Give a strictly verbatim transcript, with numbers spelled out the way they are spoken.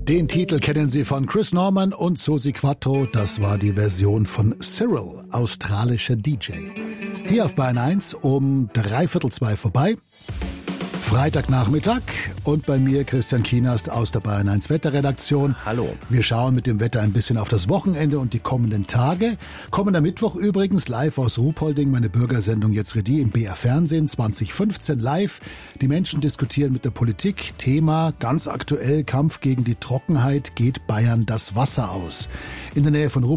Den Titel kennen Sie von Chris Norman und Susi Quattro. Das war die Version von Cyril, australischer D J. Hier auf Bayern eins um dreiviertel zwei vorbei. Freitagnachmittag und bei mir Christian Kienast aus der Bayern eins Wetterredaktion. Hallo. Wir schauen mit dem Wetter ein bisschen auf das Wochenende und die kommenden Tage. Kommender Mittwoch übrigens live aus Ruhpolding, meine Bürgersendung Jetzt Redi im B R Fernsehen zwanzig fünfzehn live. Die Menschen diskutieren mit der Politik. Thema ganz aktuell: Kampf gegen die Trockenheit. Geht Bayern das Wasser aus? In der Nähe von Ruhpolding